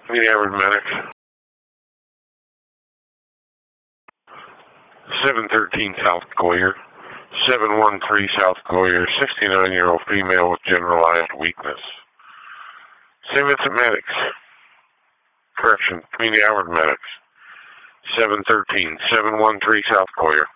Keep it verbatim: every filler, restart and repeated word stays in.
Community Average Medics. seven thirteen South Goyer. seven one three South Goyer. sixty-nine-year-old female with generalized weakness. Saint Vincent Medics. Correction. Community Average Medics. seven thirteen seven one three South Goyer.